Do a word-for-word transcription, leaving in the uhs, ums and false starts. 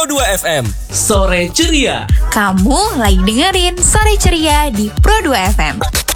dua F M. Sore ceria. Kamu lagi dengerin Sore Ceria di Pro dua F M.